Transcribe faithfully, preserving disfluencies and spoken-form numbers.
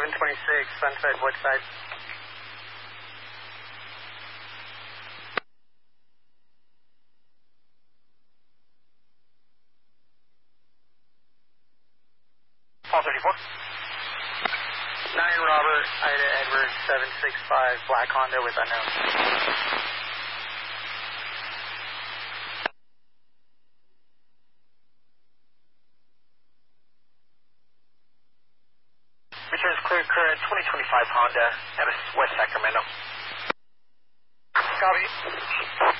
seven twenty-six, Sunset, Woodside. Paul thirty-four. nine Robert, Ida Edward, seven six five, black Honda with unknown. Returns clear current twenty twenty-five Honda, out of West Sacramento. Copy.